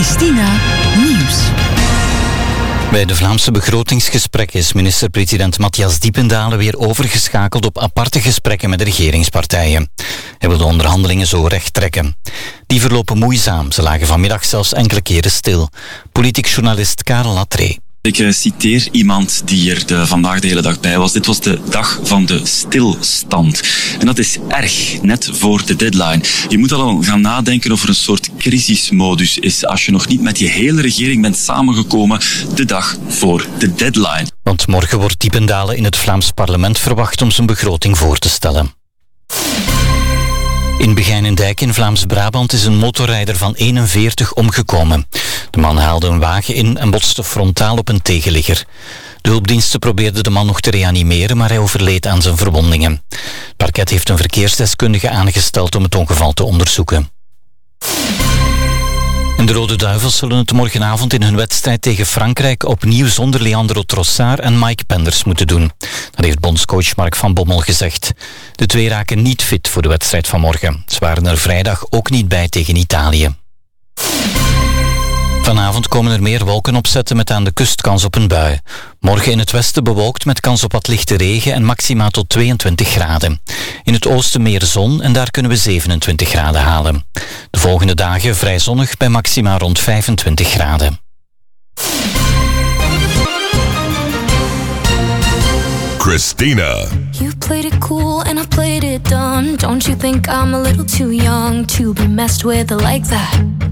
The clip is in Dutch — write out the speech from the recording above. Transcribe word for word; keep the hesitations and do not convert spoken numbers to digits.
Christina Nieuws. Bij de Vlaamse begrotingsgesprekken is minister-president Matthias Diependalen weer overgeschakeld op aparte gesprekken met de regeringspartijen. Hij wil de onderhandelingen zo recht trekken. Die verlopen moeizaam, ze lagen vanmiddag zelfs enkele keren stil. Politiek journalist Karel Latré. Ik uh, citeer iemand die er de, vandaag de hele dag bij was. Dit was de dag van de stilstand. En dat is erg, net voor de deadline. Je moet al gaan nadenken of er een soort crisismodus is als je nog niet met je hele regering bent samengekomen de dag voor de deadline. Want morgen wordt Diependalen in het Vlaams parlement verwacht om zijn begroting voor te stellen. In Begijnendijk in Vlaams-Brabant is een motorrijder van eenenveertig omgekomen. De man haalde een wagen in en botste frontaal op een tegenligger. De hulpdiensten probeerden de man nog te reanimeren, maar hij overleed aan zijn verwondingen. Het parket heeft een verkeersdeskundige aangesteld om het ongeval te onderzoeken. En de Rode Duivels zullen het morgenavond in hun wedstrijd tegen Frankrijk opnieuw zonder Leandro Trossard en Mike Penders moeten doen. Dat heeft bondscoach Mark van Bommel gezegd. De twee raken niet fit voor de wedstrijd van morgen. Ze waren er vrijdag ook niet bij tegen Italië. Vanavond komen er meer wolken opzetten met aan de kust kans op een bui. Morgen in het westen bewolkt met kans op wat lichte regen en maxima tot tweeëntwintig graden. In het oosten meer zon en daar kunnen we zevenentwintig graden halen. De volgende dagen vrij zonnig bij maxima rond vijfentwintig graden. Christina. You played it cool and I played it dumb. Don't you think I'm a little too young to be messed with like that?